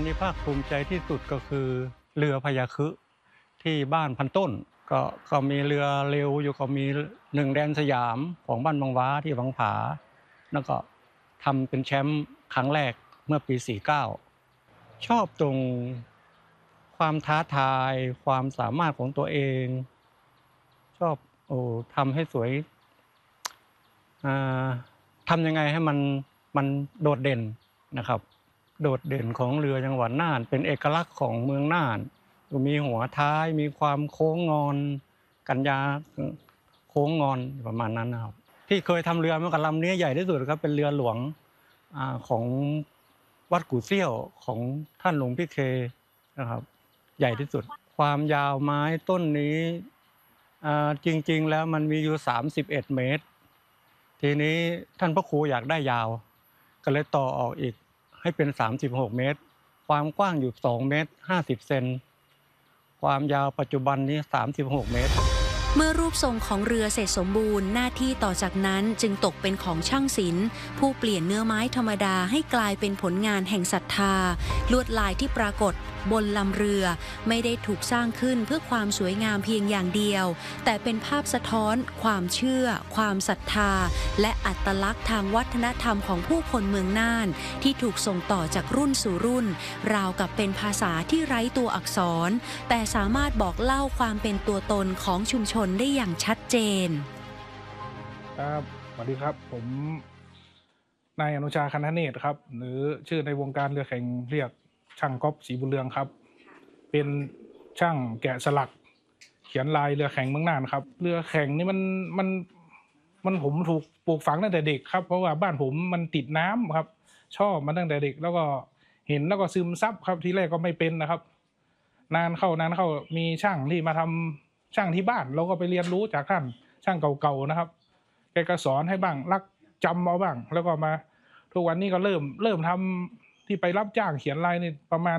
นี้ภาคภูมิใจที่สุดก็คือเรือพญาครึที่บ้านพันต้นก็มีเรือเร็วอยู่ก็มีหนึ่งแดนสยามของบ้านบางว้าที่วังผาแล้วก็ทำเป็นแชมป์ครั้งแรกเมื่อปี49ชอบตรงความท้าทายความสามารถของตัวเองชอบทำให้สวยอ่าทำยังไงให้มันโดดเด่นนะครับ โดดเด่นของเรือจังหวัดน่านเป็นเอกลักษณ์ของเมืองน่านมีหัวท้ายมีความโค้งงอนกันยาโค้งงอนประมาณนั้นนะครับที่เคยทำเรือมากับลำนี้ใหญ่ที่สุดครับเป็นเรือหลวงของวัดกู่เซี่ยวของท่านหลวงพี่เคนะครับใหญ่ที่สุดความยาวไม้ต้นนี้จริงๆแล้วมันมีอยู่31เมตรทีนี้ท่านพระครูอยากได้ยาวก็เลยต่อออกอีกให้เป็น36เมตรความกว้างอยู่2เมตร50เซนความยาวปัจจุบันนี้36เมตรเมื่อรูปทรงของเรือเสร็จสมบูรณ์หน้าที่ต่อจากนั้นจึงตกเป็นของช่างศิลป์ผู้เปลี่ยนเนื้อไม้ธรรมดาให้กลายเป็นผลงานแห่งศรัทธาลวดลายที่ปรากฏบนลำเรือไม่ได้ถูกสร้างขึ้นเพื่อความสวยงามเพียงอย่างเดียวแต่เป็นภาพสะท้อนความเชื่อความศรัทธาและอัตลักษณ์ทางวัฒนธรรมของผู้คนเมืองน่านที่ถูกส่งต่อจากรุ่นสู่รุ่นราวกับเป็นภาษาที่ไร้ตัวอักษรแต่สามารถบอกเล่าความเป็นตัวตนของชุมชนได้อย่างชัดเจนครับสวัสดีครับผมนายอนุชาคณเนตรครับหรือชื่อในวงการเรือแข่งเรียกช่างก๊อฟศรีบุญเรืองครับเป็นช่างแกะสลักเขียนลายเรือแข่งเมืองน่านครับเรือแข่งนี่มันผมถูกปลูกฝังตั้งแต่เด็กครับเพราะว่าบ้านผมมันติดน้ำครับชอบมาตั้งแต่เด็กแล้วก็เห็นแล้วก็ซึมซับครับทีแรกก็ไม่เป็นนะครับนานเข้ามีช่างที่มาทำช่างที่บ้านเราก็ไปเรียนรู้จากท่านช่างเก่าๆนะครับแกก็สอนให้บ้างรักจำเอาบ้างแล้วก็มาทุกวันนี้ก็เริ่มทำที่ไปรับจ้างเขียนลายนี่ประมาณ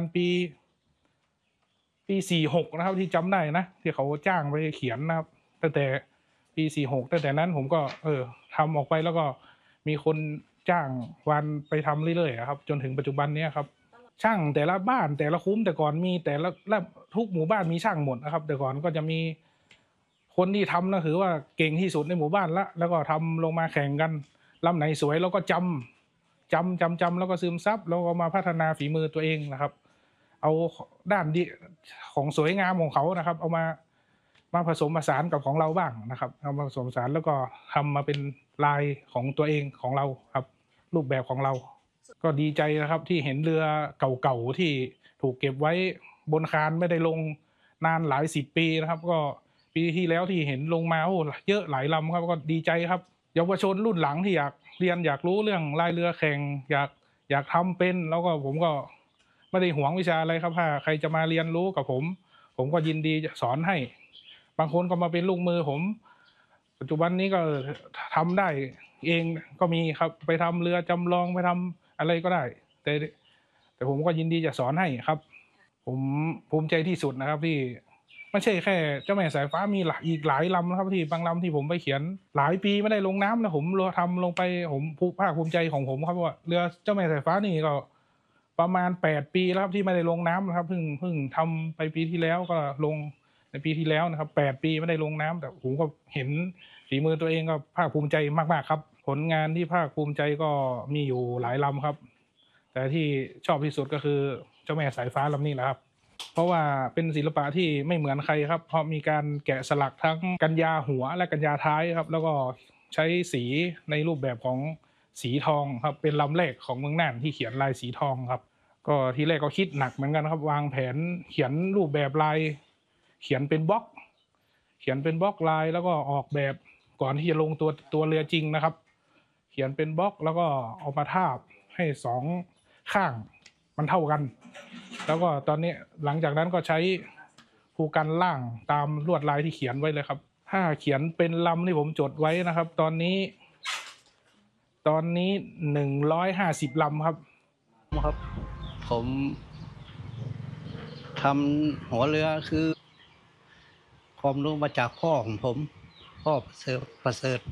ปี46นะครับที่จำได้นะที่เขาจ้างไปเขียนนะครับตั้งแต่ปี46ตั้งแต่นั้นผมก็ทำออกไปแล้วก็มีคนจ้างวันไปทำเรื่อยๆครับจนถึงปัจจุบันนี้ครับช่างแต่ละบ้านแต่ละคุ้มแต่ก่อนมีแต่ละทุกหมู่บ้านมีช่างหมดนะครับแต่ก่อนก็จะมีคนที่ทำนะคือว่าเก่งที่สุดในหมู่บ้านแล้วก็ทำลงมาแข่งกันลำไหนสวยแล้วก็จำแล้วก็ซึมซับแล้วก็มาพัฒนาฝีมือตัวเองนะครับเอาด้านดีของสวยงามของเขานะครับเอามาผสมผสานกับของเราบ้างนะครับเอามาผสมผสานแล้วก็ทำมาเป็นลายของตัวเองของเราครับรูปแบบของเราก็ดีใจนะครับที่เห็นเรือเก่าๆที่ถูกเก็บไว้บนคานไม่ได้ลงนานหลาย10 ปีนะครับก็ปีที่แล้วที่เห็นลงมาเยอะหลายลำครับก็ดีใจครับเยาวชนรุ่นหลังที่อยากเรียนอยากรู้เรื่องลายเรือแข่งอยากทำเป็นแล้วก็ผมก็ไม่ได้หวงวิชาอะไรครับถ้าใครจะมาเรียนรู้กับผมก็ยินดีจะสอนให้บางคนก็มาเป็นลูกมือผมปัจจุบันนี้ก็ทำได้เองก็มีครับไปทำเรือจำลองไปทำอะไรก็ได้แต่ผมก็ยินดีจะสอนให้ครับผมภูมิใจที่สุดนะครับที่ไม่ใช่แค่เจ้าแม่สายฟ้ามีอีกหลายลำนะครับที่บางลำที่ผมไปเขียนหลายปีไม่ได้ลงน้ำนะผมทำลงไปผมภาคภูมิใจของผมครับว่าเรือเจ้าแม่สายฟ้านี่ก็ประมาณ8 ปีแล้วครับที่ไม่ได้ลงน้ำนะครับเพิ่งทำไปปีที่แล้วก็ลงในปีที่แล้วนะครับ8 ปีไม่ได้ลงน้ำแต่ผมก็เห็นฝีมือตัวเองก็ภาคภูมิใจมากๆครับผลงานที่ภาคภูมิใจก็มีอยู่หลายลำครับแต่ที่ชอบที่สุดก็คือเจ้าแม่สายฟ้าลำนี้แหละครับเพราะว่าเป็นศิลปะที่ไม่เหมือนใครครับเพราะมีการแกะสลักทั้งกันยาหัวและกันยาท้ายครับแล้วก็ใช้สีในรูปแบบของสีทองครับเป็นลำแรกของเมืองน่านที่เขียนลายสีทองครับก็ทีแรกก็คิดหนักเหมือนกันครับวางแผนเขียนรูปแบบลายเขียนเป็นบล็อกลายแล้วก็ออกแบบก่อนที่จะลงตัวเรือจริงนะครับเขียนเป็นบล็อกแล้วก็เอามาทาบให้2ข้างมันเท่ากันแล้วก็ตอนนี้หลังจากนั้นก็ใช้ภูกันล่างตามลวดลายที่เขียนไว้เลยครับถ้าเขียนเป็นลำที่ผมจดไว้นะครับตอนนี้150ลำครับผมทำหัวเรือคือความรู้มาจากพ่อของผมพ่อประเสริฐ